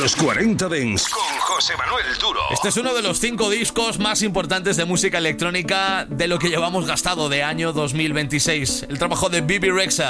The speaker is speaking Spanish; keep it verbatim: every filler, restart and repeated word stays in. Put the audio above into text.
Los cuarenta Dance con José Manuel Duro. Este es uno de los cinco discos más importantes de música electrónica de lo que llevamos gastado de año dos mil veintiséis. El trabajo de Bebe Rexha,